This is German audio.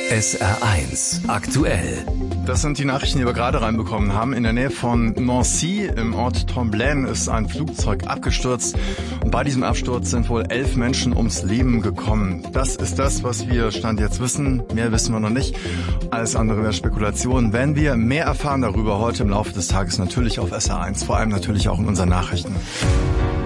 SR1 aktuell. Das sind die Nachrichten, die wir gerade reinbekommen haben. In der Nähe von Nancy im Ort Tomblaine ist ein Flugzeug abgestürzt. Und bei diesem Absturz sind wohl 11 Menschen ums Leben gekommen. Das ist das, was wir Stand jetzt wissen. Mehr wissen wir noch nicht. Alles andere wäre Spekulation. Wenn wir mehr erfahren darüber heute im Laufe des Tages natürlich auf SR1, vor allem natürlich auch in unseren Nachrichten.